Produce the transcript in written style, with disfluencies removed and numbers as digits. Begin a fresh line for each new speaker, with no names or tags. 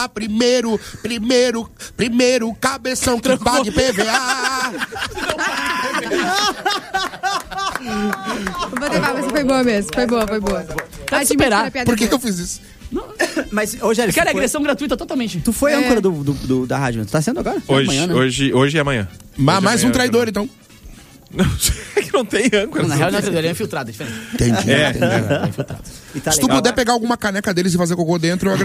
PVA, primeiro cabeção que pague PVA.
Vou bater palma, foi boa mesmo. Foi boa.
Tá de esperar.
Por que eu fiz isso?
Mas, Rogério,
Cara, é agressão gratuita totalmente.
tu foi âncora da rádio, tu tá sendo agora? Amanhã, né?
Hoje e amanhã.
Mais um traidor, então.
Não, é que não tem âncora.
Na real, não é infiltrado, é diferente.
Entendi.
É.
É infiltrado.
E tá
Se tu
legal.
puder pegar alguma caneca deles e fazer cocô dentro, eu